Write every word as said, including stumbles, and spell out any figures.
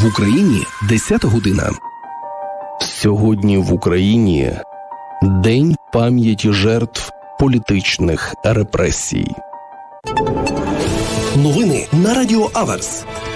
В Україні десята година. Сьогодні в Україні День пам'яті жертв політичних репресій. Новини на Радіо Аверс.